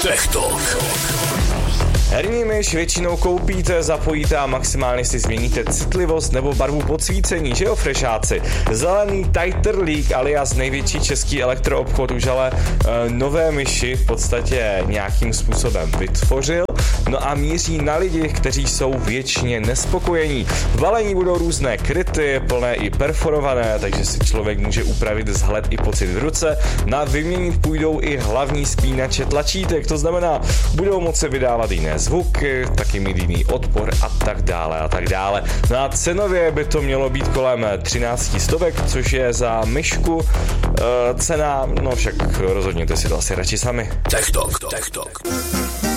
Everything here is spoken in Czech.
Tech Talk. Herní myš většinou koupíte, zapojíte a maximálně si změníte citlivost nebo barvu podsvícení, že jo, frešáci? Zelený Tighter League alias největší český elektroobchod už ale nové myši v podstatě nějakým způsobem vytvořil. No a míří na lidi, kteří jsou věčně nespokojení. V balení budou různé kryty, plné i perforované, takže si člověk může upravit vzhled i pocit v ruce. Na vyměnit půjdou i hlavní spínače tlačítek, to znamená, budou moci vydávat jiné zvuky, taky mít jiný odpor a tak dále a tak dále. No a cenově by to mělo být kolem 13 stovek, což je za myšku cena, no však rozhodněte si to asi radši sami. Tech Talk.